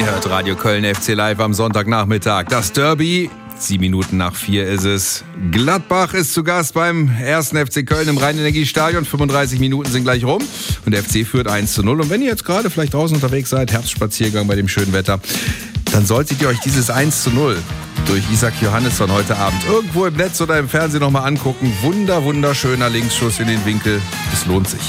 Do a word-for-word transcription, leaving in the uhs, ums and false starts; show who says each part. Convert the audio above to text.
Speaker 1: Ihr hört Radio Köln F C Live am Sonntagnachmittag. Das Derby, sieben Minuten nach vier ist es. Gladbach ist zu Gast beim ersten F C Köln im Rhein-Energie-Stadion. fünfunddreißig Minuten sind gleich rum und der F C führt eins zu null. Und wenn ihr jetzt gerade vielleicht draußen unterwegs seid, Herbstspaziergang bei dem schönen Wetter, dann solltet ihr euch dieses eins zu null durch Isaac Johannesson heute Abend irgendwo im Netz oder im Fernsehen nochmal angucken. Wunder, wunderschöner Linksschuss in den Winkel. Es lohnt sich.